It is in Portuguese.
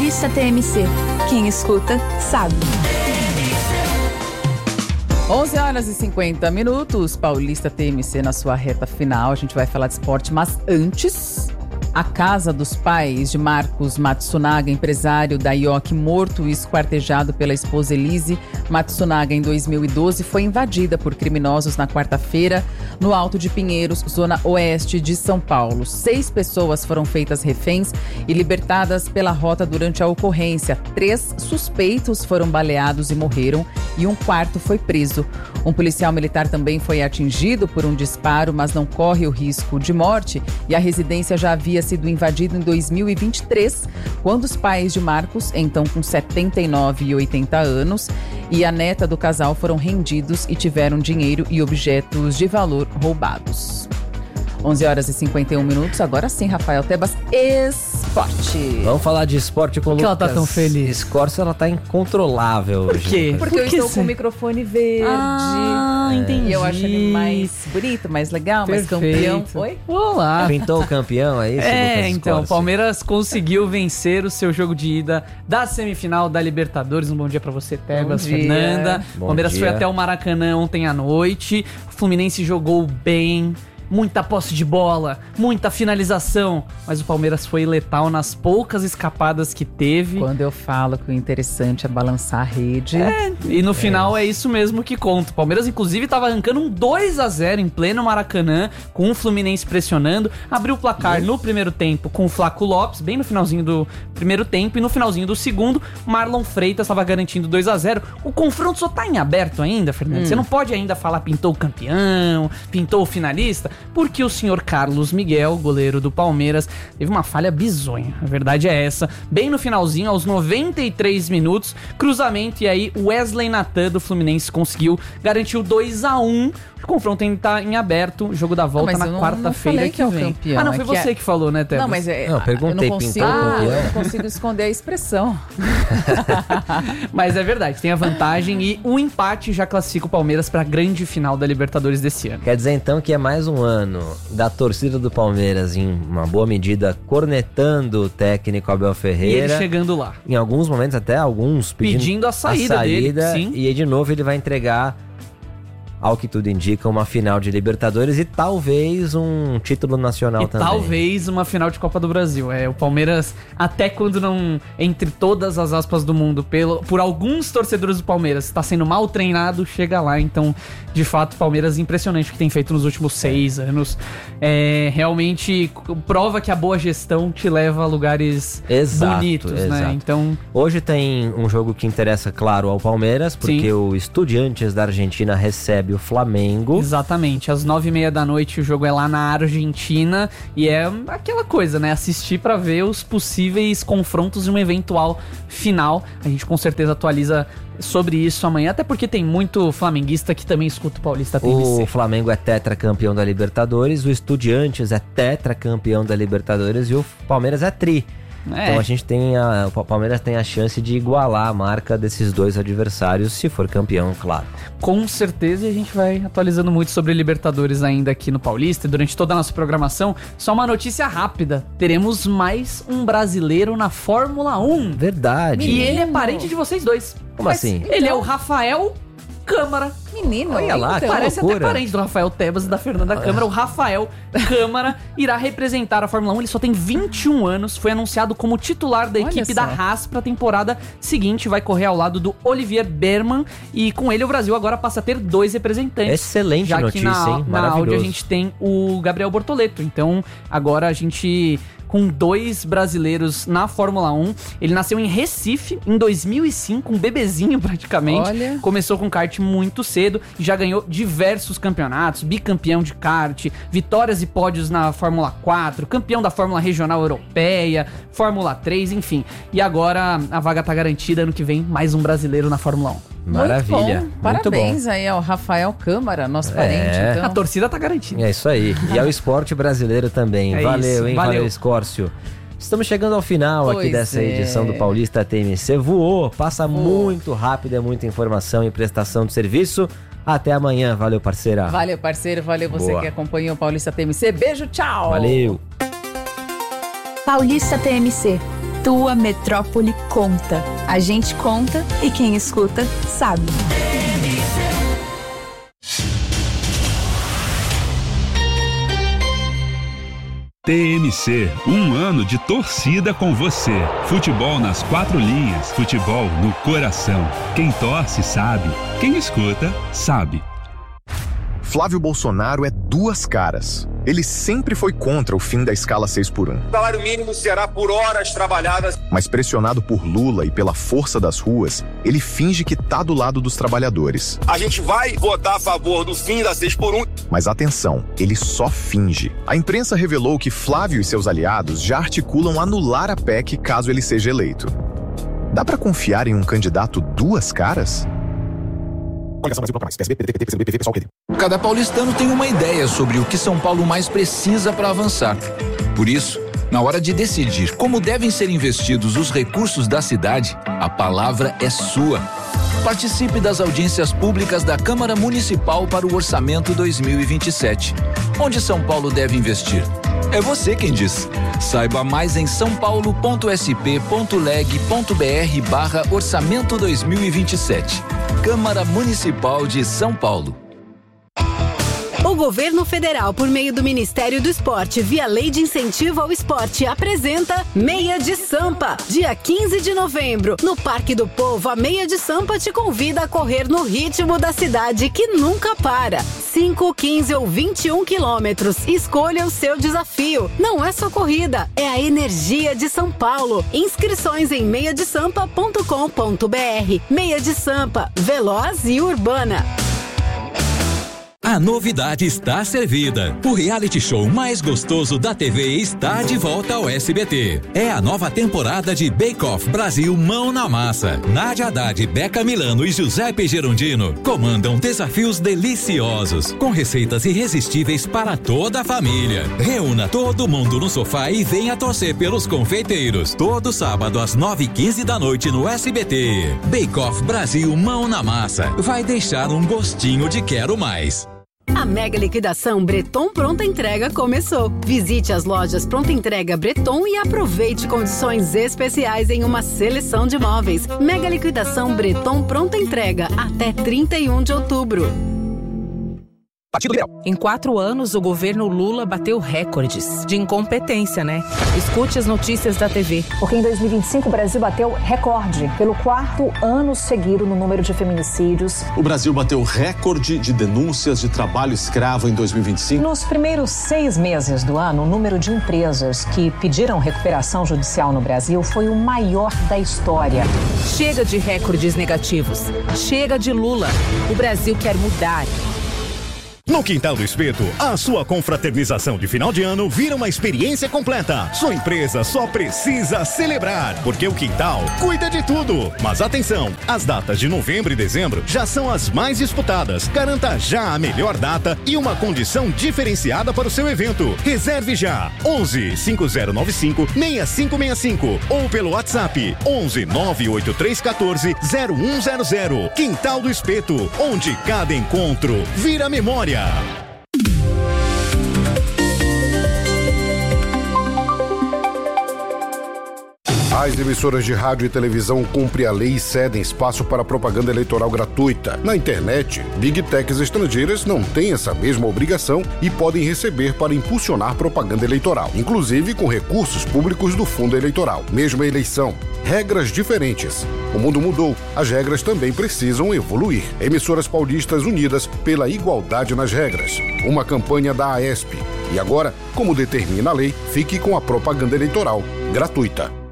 Paulista TMC. Quem escuta, sabe. 11h50, Paulista TMC na sua reta final. A gente vai falar de esporte, mas antes, a casa dos pais de Marcos Matsunaga, empresário da Yoki, morto e esquartejado pela esposa Elise Matsunaga em 2012, foi invadida por criminosos na quarta-feira no Alto de Pinheiros, zona oeste de São Paulo. 6 pessoas foram feitas reféns e libertadas pela rota durante a ocorrência. 3 suspeitos foram baleados e morreram e um quarto foi preso. Um policial militar também foi atingido por um disparo, mas não corre o risco de morte, e a residência já havia sido invadida em 2023, quando os pais de Marcos, então com 79 e 80 anos, e a neta do casal foram rendidos e tiveram dinheiro e objetos de valor roubados. 11h51, agora sim, Rafael Tebas, esporte. Vamos falar de esporte com o Lucas. Por que ela tá tão feliz? Escorça, ela tá incontrolável hoje. Por quê? Porque eu estou com o microfone verde. Entendi. E eu acho ele mais bonito, mais legal, mais campeão. Oi? Olá. Pintou o campeão, é isso, Lucas Então, o Escorça? Palmeiras conseguiu vencer o seu jogo de ida da semifinal da Libertadores. Um bom dia pra você, Tebas, Bom dia. Fernanda. O Bom Palmeiras dia. foi até o Maracanã ontem à noite. O Fluminense jogou bem. Muita posse de bola, muita finalização, mas o Palmeiras foi letal nas poucas escapadas que teve. Quando eu falo que o interessante é balançar a rede. E no final é isso mesmo que conta. O Palmeiras, inclusive, estava arrancando um 2-0 em pleno Maracanã, com o Fluminense pressionando. Abriu o placar no primeiro tempo com o Flaco Lopes, bem no finalzinho do primeiro tempo. E no finalzinho do segundo, Marlon Freitas estava garantindo 2-0. O confronto só tá em aberto ainda, Fernando. Você não pode ainda falar pintou o campeão, pintou o finalista, porque o senhor Carlos Miguel, goleiro do Palmeiras, teve uma falha bizonha. A verdade é essa. Bem no finalzinho, aos 93 minutos, cruzamento, e aí Wesley Natan do Fluminense conseguiu garantir o 2-1. O confronto ainda tá em aberto, jogo da volta Mas na eu não quarta-feira falei que que é o vem. campeão, Não, foi é que você é- que falou, né, Tebas? Não, mas é. Não, perguntei, eu não consigo, pintou o campeão? eu não consigo esconder a expressão. Mas é verdade, tem a vantagem, e o empate já classifica o Palmeiras pra grande final da Libertadores desse ano. Quer dizer, então, que é mais um ano da torcida do Palmeiras, em uma boa medida, cornetando o técnico Abel E ele Ferreira. chegando lá. Em alguns momentos, até alguns Pedindo a saída dele, sim. E aí, de novo, ele vai entregar, ao que tudo indica, uma final de Libertadores e talvez um título nacional E também. talvez uma final de Copa do Brasil. O Palmeiras, até quando não, entre todas as aspas do mundo, por alguns torcedores do Palmeiras, está sendo mal treinado, chega lá. Então, de fato, o Palmeiras, impressionante o que tem feito nos últimos 6 anos. Realmente prova que a boa gestão te leva a lugares bonitos, né? Exato. Então, Hoje tem um jogo que interessa, claro, ao Palmeiras, porque Sim. o Estudiantes da Argentina recebe o Flamengo. exatamente, às 9h30 da noite o jogo é lá na Argentina, e é aquela coisa, né? Assistir pra ver os possíveis confrontos de uma eventual final. A gente com certeza atualiza sobre isso amanhã, até porque tem muito flamenguista que também escuta o Paulista TMC. O Flamengo é tetracampeão da Libertadores, o Estudiantes é tetracampeão da Libertadores e o Palmeiras é tri. Então a gente o Palmeiras tem a chance de igualar a marca desses dois adversários, se for campeão, claro. Com certeza, e a gente vai atualizando muito sobre Libertadores ainda aqui no Paulista e durante toda a nossa programação. Só uma notícia rápida: teremos mais um brasileiro na Fórmula 1. Verdade. E ele é parente de vocês dois. Como assim? Ele é o Rafael Câmara. Menino, Olha lá, então, que Parece loucura. até parente do Rafael Tebas e da Fernanda Câmara. O Rafael Câmara irá representar a Fórmula 1. Ele só tem 21 anos. Foi anunciado como titular da Olha equipe só. da Haas para a temporada seguinte. Vai correr ao lado do Olivier Berman. E com ele o Brasil agora passa a ter 2 representantes. Excelente Já notícia, que hein? na áudio a Maravilhoso. gente tem o Gabriel Bortoleto. Então agora a gente, com 2 brasileiros na Fórmula 1. Ele nasceu em Recife em 2005, um bebezinho praticamente. Olha. Começou com kart muito cedo e já ganhou diversos campeonatos, bicampeão de kart, vitórias e pódios na Fórmula 4, campeão da Fórmula Regional Europeia, Fórmula 3, enfim. E agora a vaga tá garantida, ano que vem mais um brasileiro na Fórmula 1. Maravilha. Muito bom. Parabéns aí ao Rafael Câmara, nosso parente. A Então. torcida tá garantida. É isso aí. E ao esporte brasileiro também. É Valeu, isso, hein? valeu. Valeu, Escórcio. Estamos chegando ao final aqui Pois dessa é. edição do Paulista TMC. Voou, passa muito rápido, é muita informação e prestação de serviço. Até amanhã. Valeu, parceira. Valeu, parceiro. Valeu você Boa. que acompanhou o Paulista TMC. Beijo, tchau. Valeu. Paulista TMC. tua metrópole conta. A gente conta e quem escuta sabe. TMC, um ano de torcida com você. Futebol nas 4 linhas, futebol no coração. Quem torce sabe, quem escuta sabe. Flávio Bolsonaro é 2 caras. Ele sempre foi contra o fim da escala 6x1. O salário mínimo será por horas trabalhadas. Mas pressionado por Lula e pela força das ruas, ele finge que tá do lado dos trabalhadores. A gente vai votar a favor do fim da 6x1. Mas atenção, ele só finge. A imprensa revelou que Flávio e seus aliados já articulam anular a PEC caso ele seja eleito. Dá pra confiar em um candidato 2 caras? Cada paulistano tem uma ideia sobre o que São Paulo mais precisa para avançar. Por isso, na hora de decidir como devem ser investidos os recursos da cidade, a palavra é sua. Participe das audiências públicas da Câmara Municipal para o Orçamento 2027. Onde São Paulo deve investir? É você quem diz. Saiba mais em saopaulo.sp.leg.br/orçamento 2027. Câmara Municipal de São Paulo. O governo federal, por meio do Ministério do Esporte, via Lei de Incentivo ao Esporte, apresenta Meia de Sampa. Dia 15 de novembro, no Parque do Povo, a Meia de Sampa te convida a correr no ritmo da cidade que nunca para. 5, 15 ou 21 quilômetros. Escolha o seu desafio. Não é só corrida, é a energia de São Paulo. Inscrições em meiadesampa.com.br. Meia de Sampa, veloz e urbana. A novidade está servida. O reality show mais gostoso da TV está de volta ao SBT. É a nova temporada de Bake Off Brasil Mão na Massa. Nádia Haddad, Beca Milano e Giuseppe Gerondino comandam desafios deliciosos, com receitas irresistíveis para toda a família. Reúna todo mundo no sofá e venha torcer pelos confeiteiros. Todo sábado às 9h15 da noite no SBT. Bake Off Brasil Mão na Massa. Vai deixar um gostinho de quero mais. A mega liquidação Breton Pronta Entrega começou. Visite as lojas Pronta Entrega Breton e aproveite condições especiais em uma seleção de móveis. Mega liquidação Breton Pronta Entrega até 31 de outubro. Em 4 anos, o governo Lula bateu recordes de incompetência, né? Escute as notícias da TV. Porque em 2025 o Brasil bateu recorde pelo 4º ano seguido no número de feminicídios. O Brasil bateu recorde de denúncias de trabalho escravo em 2025. Nos primeiros 6 meses do ano, o número de empresas que pediram recuperação judicial no Brasil foi o maior da história. Chega de recordes negativos. Chega de Lula. O Brasil quer mudar. No Quintal do Espeto, a sua confraternização de final de ano vira uma experiência completa. Sua empresa só precisa celebrar, porque o Quintal cuida de tudo. Mas atenção, as datas de novembro e dezembro já são as mais disputadas. Garanta já a melhor data e uma condição diferenciada para o seu evento. Reserve já 11 5095 6565 ou pelo WhatsApp 11 98314 0100. Quintal do Espeto, onde cada encontro vira memória. As emissoras de rádio e televisão cumprem a lei e cedem espaço para propaganda eleitoral gratuita. Na internet, Big Techs estrangeiras não têm essa mesma obrigação e podem receber para impulsionar propaganda eleitoral, inclusive com recursos públicos do fundo eleitoral. Mesma eleição, regras diferentes. O mundo mudou, as regras também precisam evoluir. Emissoras paulistas unidas pela igualdade nas regras. Uma campanha da AESP. E agora, como determina a lei, fique com a propaganda eleitoral gratuita.